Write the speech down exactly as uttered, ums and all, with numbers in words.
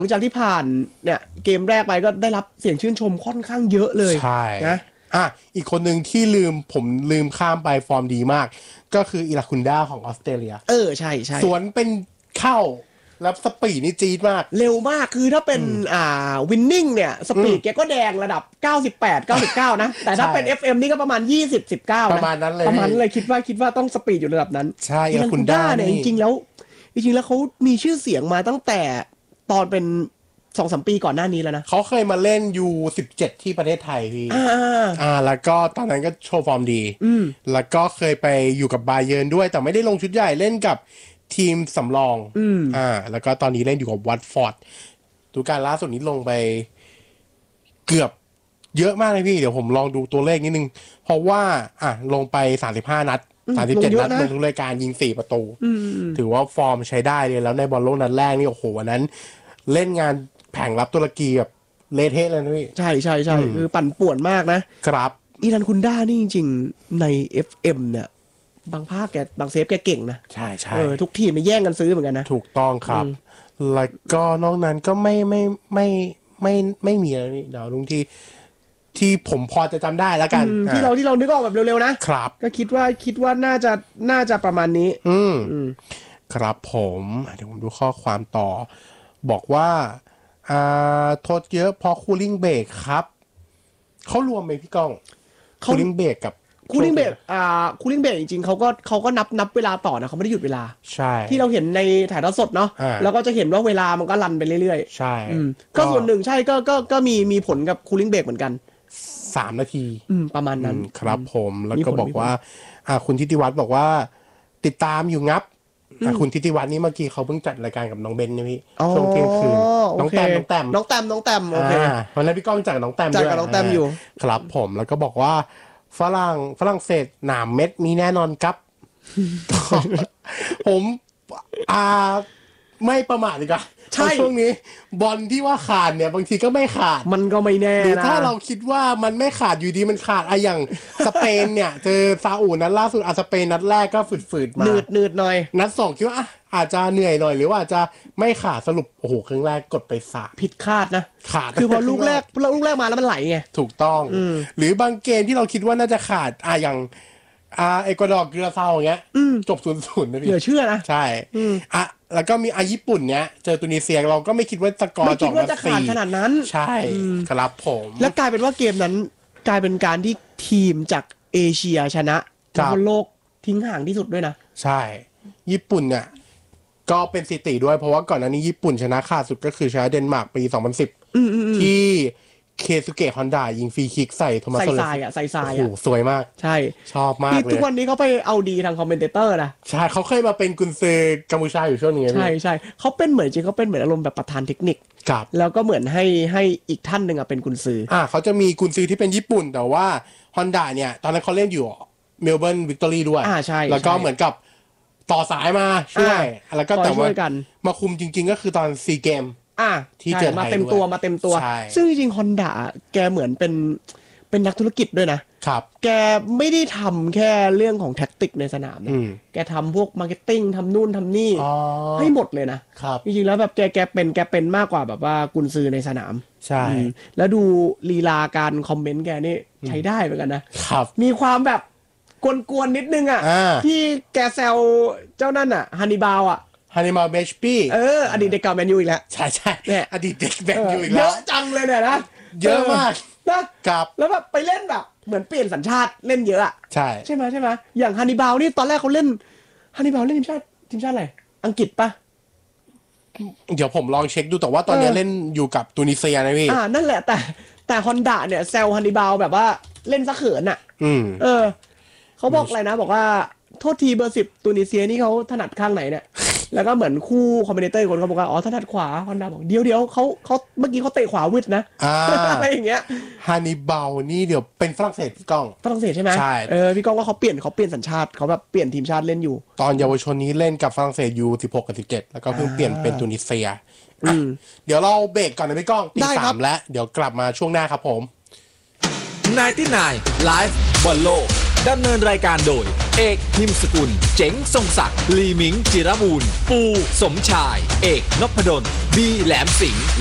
ลังจากที่ผ่านเนี่ยเกมแรกไปก็ได้รับเสียงชื่นชมค่อนข้างเยอะเลยใช่นะอ่ะอีกคนหนึ่งที่ลืมผมลืมข้ามไปฟอร์มดีมากก็คืออิราคุนดาของออสเตรเลียเออใช่ใช่สวนเป็นเข้าแล้วสปีดนี่จี๊ดมากเร็วมากคือถ้าเป็นอ่าวินนิ่งเนี่ยสปีดแกก็แดงระดับเก้าสิบแปด เก้าสิบเก้านะแต่ถ้าเป็น เอฟ เอ็ม นี่ก็ประมาณยี่สิบ สิบเก้านะประมาณนั้นเลยประมาณนั้นเลยคิดว่าคิดว่าต้องสปีดอยู่ระดับนั้นใช่อิราคุนดาเนี่ยจริงๆแล้วจริงๆแล้วเขามีชื่อเสียงมาตั้งแต่ตอนเป็นสองสามปีก่อนหน้านี้แล้วนะเขาเคยมาเล่น ยู สิบเจ็ด ที่ประเทศไทยพี่อ่าอ่าแล้วก็ตอนนั้นก็โชว์ฟอร์มดีแล้วก็เคยไปอยู่กับบาเยิร์นด้วยแต่ไม่ได้ลงชุดใหญ่เล่นกับทีมสำรองอ่าแล้วก็ตอนนี้เล่นอยู่กับวัตฟอร์ดดูการล่าสุดนี้ลงไปเกือบเยอะมากเลยพี่เดี๋ยวผมลองดูตัวเลขนิดนึงเพราะว่าอ่ะลงไปสามสิบห้านัดสามสิบเจ็ดนัดลงทุกรายการยิงสี่ประตูถือว่าฟอร์มใช้ได้เลยแล้วในบอลโลกนัดแรกนี่โอ้โหวันนั้นเล่นงานแผงรับตุรกีแบบเละเทะเลยนะพี่ใช่ใช่ใช่คือปั่นป่วนมากนะครับอิรันคุนด้านี่จริงๆใน เอฟ เอ็ม เนี่ยบางภาคแกบางเซฟแกเก่งนะใช่ใช่เออทุกทีมมาแย่งกันซื้อเหมือนกันนะถูกต้องครับแล้วก็นอกนั้นก็ไม่ไม่ไม่ไม่ไม่มีอะไรนี่เดี๋ยวลุงที่ที่ผมพอจะจำได้แล้วกันที่เราที่เรานึกออกแบบเร็วๆนะครับก็คิดว่าคิดว่าน่าจะน่าจะประมาณนี้อืมครับผมเดี๋ยวผมดูข้อความต่อบอกว่าอ่าโทษเยอะพอคูลิ่งเบรกครับเขารวมไหมพี่ก้องคูลิ่งเบรกกับคูลิ่งเบรกอ่าคูลิ่งเบรกจริงๆเขาก็เขาก็นับนับเวลาต่อนะเขาไม่ได้หยุดเวลาใช่ที่เราเห็นในถ่ายทอดสดเนาะแล้วก็จะเห็นว่าเวลามันก็รันไปเรื่อยๆใช่ก็ส่วนหนึ่งใช่ก็ก็ก็มีมีผลกับคูลิ่งเบรกเหมือนกันสามนาทีประมาณนั้นครับผมแล้วก็บอกว่าอ่าคุณทิติวัฒน์บอกว่าติดตามอยู่งับคุณทิติวัฒน์นี่เมื่อกี้เขาเพิ่งจัดรายการกับน้องเบนนี่พี่ช่วงเที่ยงคืนน้องแต้มน้องแต้มน้องแต้มน้องแต้มโอเควันนั้นพี่ก้องจัดน้องแต้มด้วยจัดกับน้องแต้มอยู่ครับผมแล้วก็บอกว่าฝรั่งฝรั่งเศสหนามเม็ดมีแน่นอนครับผมอ่าไม่ประมาทดีกว่าใช่ช่วงนี้บอลที่ว่าขาดเนี่ยบางทีก็ไม่ขาดมันก็ไม่แน่นะหรือถ้าเราคิดว่ามันไม่ขาดอยู่ดีมันขาดอะอย่างสเปนเนี่ยเจอซาอุนัดล่าสุดอะสเปนนัดแรกก็ฝืดๆมาหนืดหนืดหน่อยนัดสองคิดว่าอาจจะเหนื่อยหน่อยหรือว่าอาจจะไม่ขาดสรุปโอ้โหครั้งแรกกดไปสามผิดคาดนะขาดคือพอลูกแรกลูกแรกมาแล้วมันไหลไงถูกต้องหรือบางเกมที่เราคิดว่าน่าจะขาดอะอย่างอ่าเอกวาดอร์เกลือเซาอย่างเงี้ยจบศูนย์ศูนย์นะพี่เหลือเชื่อนะใช่อ่ะแล้วก็มีอาญี่ปุ่นเนี้ยเจอตุนิเซียเราก็ไม่คิดว่าสกอร์จบมาสี่ขนาดนั้นใช่ครับผมแล้วกลายเป็นว่าเกมนั้นกลายเป็นการที่ทีมจากเอเชียชนะบนโลกทิ้งห่างที่สุดด้วยนะใช่ญี่ปุ่นเนี่ยก็เป็นสถิติด้วยเพราะว่าก่อนหน้านี้ญี่ปุ่นชนะขาดสุดก็คือชนะเดนมาร์กปีสองพันสิบที่เคซุเกะฮอนดายิงฟรีคิกใส่โทมัสโซเลสใส่ทรายอ่ะใส่ทรายอ่ะโอ้สวยมากใช่ชอบมากเลยทุกวันนี้เขาไปเอาดีทางคอมเมนเตอร์นะใช่เขาเคยมาเป็นกุนซือกัมพูชาอยู่ช่วงนึงใช่ใช่เขาเป็นเหมือนจริงเขาเป็นเหมือนอารมณ์แบบประธานเทคนิคครับแล้วก็เหมือนให้ให้อีกท่านหนึ่งอ่ะเป็นกุนซืออ่าเขาจะมีกุนซือที่เป็นญี่ปุ่นแต่ว่าฮอนดาเนี่ยตอนนั้นเขาเล่นอยู่เมลเบิร์นวิกตอรี่ด้วยอ่าใช่แล้วก็เหมือนกับต่อสายมาช่วยแล้วก็แต่ว่ามาคุมจริงๆก็คือตอนซีเกมอ่ะที่เจอมาเต็มตัวมาเต็มตัวซึ่งจริงๆฮอนดาแกเหมือนเป็นเป็นนักธุรกิจด้วยนะครับแกไม่ได้ทำแค่เรื่องของแท็กติกในสนามนะแกทำพวกมาร์เก็ตติ้งทำนู่นทำนี่ให้หมดเลยนะครับจริงๆแล้วแบบแกแกเป็นแกเป็นมากกว่าแบบว่ากุนซือในสนามใช่แล้วดูลีลาการคอมเมนต์แกนี่ใช้ได้เหมือนกันนะครับมีความแบบกวนๆนิดนึงอ่ะที่แกแซวเจ้านั่นอ่ะฮันนิบาลอ่ะฮันนิบาลเบชปี้เอออดีตเด็กเก่าแมนยูอีกแล้วใช่ใช่เนี่ยอดีตเด็กแมนยูอีกแล้วเยอะจังเลยเนี่ยนะเยอะมากนะครับแล้วแบบไปเล่นแบบเหมือนเปลี่ยนสัญชาติเล่นเยอะอ่ะใช่ใช่ไหมใช่ไหมอย่างฮันนิบาลนี่ตอนแรกเขาเล่นฮันนิบาลเล่นทีมชาติทีมชาติอะไรอังกฤษปะเดี๋ยวผมลองเช็คดูแต่ว่าตอนนี้เล่นอยู่กับตูนิเซียนะพี่อ่านั่นแหละแต่แต่ฮอนดาเนี่ยแซวฮันนิบาลแบบว่าเล่นซะเขินอ่ะอืมเออเขาบอกอะไรนะบอกว่าโทษทีเบอร์สิบตูนิเซียนี่เขาถนัดข้างไหนเนี่ยแล้วก็เหมือนคู่คอมเมนเตอร์คนเขาบอกว่าอ๋อถนัดขวาฮอนดาบอกเดี๋ยวเดี๋ยวเขาเขาเมื่อกี้เขาเตะขวาวิดนะอะไรอย่างเงี้ยฮันนิบาลนี่เดี๋ยวเป็นฝรั่งเศสพี่ก้องฝรั่งเศสใช่ไหมใช่เออพี่ก้องว่าเขาเปลี่ยนเขาเปลี่ยนสัญชาติเขาแบบเปลี่ยนทีมชาติเล่นอยู่ตอนเยาวชนนี้เล่นกับฝรั่งเศสยูสิบหกกับสิบเจ็ดแล้วก็เพิ่งเปลี่ยนเป็นตูนิเซียเดี๋ยวเราเบรกก่อนนะพี่ก้องตีสามแล้วเดี๋ยวกลับมาช่วงหน้าครับผมไนน์ตี้ไนน์ไลฟ์บอลโลกดำเนินรายการโดยเอกพิมพ์สกุลเจ๋งทรงศักดิ์ลีมิงจิรบูรณ์ปูสมชายเอกนพดลบีแหลมสิงห์